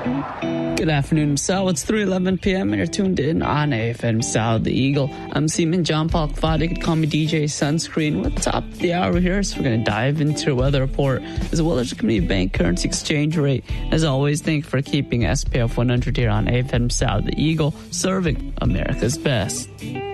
Good afternoon, Sal. It's 3:11 p.m. and you're tuned in on AFM Sal the Eagle. I'm Seaman John Paul Kvada. You can call me DJ Sunscreen. With the top of the hour here, so we're going to dive into a weather report as well as the community bank currency exchange rate. As always, thank you for keeping SPF 100 here on AFM Sal the Eagle, serving America's best.